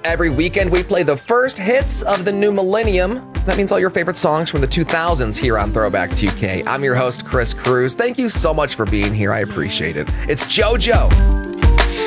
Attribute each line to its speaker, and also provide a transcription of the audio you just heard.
Speaker 1: Every weekend, we play the first hits of the new millennium. That means all your favorite songs from the 2000s here on Throwback 2K. I'm your host, Chris Cruz. Thank you so much for being here. I appreciate it. It's JoJo.